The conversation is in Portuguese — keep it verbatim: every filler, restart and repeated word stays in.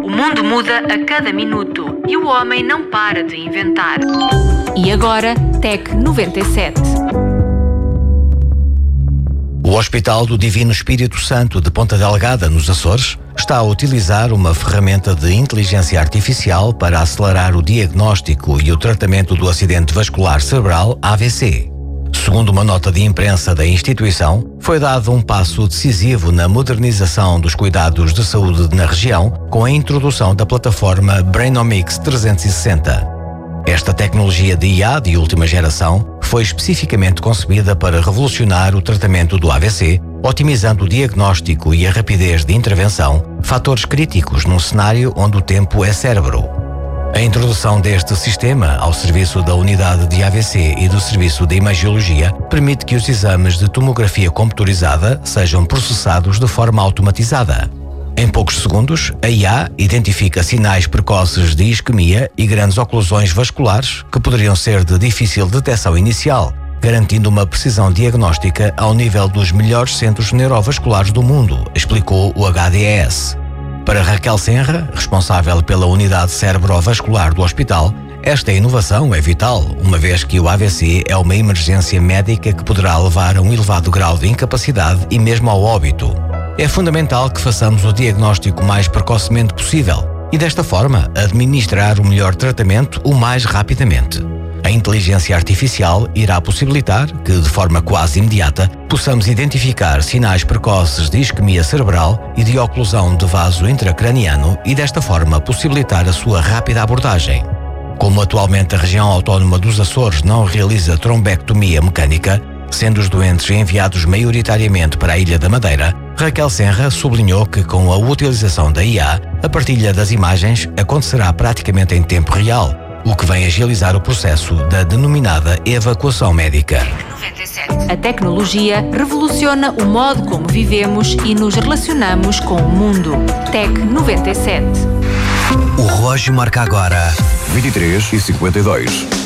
O mundo muda a cada minuto e o homem não para de inventar. E agora, Tec noventa e sete. O Hospital do Divino Espírito Santo de Ponta Delgada, nos Açores, está a utilizar uma ferramenta de inteligência artificial para acelerar o diagnóstico e o tratamento do acidente vascular cerebral A V C. Segundo uma nota de imprensa da instituição, foi dado um passo decisivo na modernização dos cuidados de saúde na região com a introdução da plataforma Brainomics trezentos e sessenta. Esta tecnologia de I A de última geração foi especificamente concebida para revolucionar o tratamento do A V C, otimizando o diagnóstico e a rapidez de intervenção, fatores críticos num cenário onde o tempo é cérebro. A introdução deste sistema ao serviço da unidade de A V C e do serviço de imagiologia permite que os exames de tomografia computadorizada sejam processados de forma automatizada. Em poucos segundos, a I A identifica sinais precoces de isquemia e grandes oclusões vasculares que poderiam ser de difícil detecção inicial, garantindo uma precisão diagnóstica ao nível dos melhores centros neurovasculares do mundo, explicou o H D E S. Para Raquel Senra, responsável pela unidade cerebrovascular do hospital, esta inovação é vital, uma vez que o A V C é uma emergência médica que poderá levar a um elevado grau de incapacidade e mesmo ao óbito. É fundamental que façamos o diagnóstico o mais precocemente possível e, desta forma, administrar o melhor tratamento o mais rapidamente. A inteligência artificial irá possibilitar que, de forma quase imediata, possamos identificar sinais precoces de isquemia cerebral e de oclusão de vaso intracraniano e, desta forma, possibilitar a sua rápida abordagem. Como atualmente a região autónoma dos Açores não realiza trombectomia mecânica, sendo os doentes enviados maioritariamente para a Ilha da Madeira, Raquel Senra sublinhou que, com a utilização da I A, a partilha das imagens acontecerá praticamente em tempo real, o que vem agilizar o processo da denominada evacuação médica. A tecnologia revoluciona o modo como vivemos e nos relacionamos com o mundo. Tec noventa e sete. O relógio marca agora vinte e três e cinquenta e dois.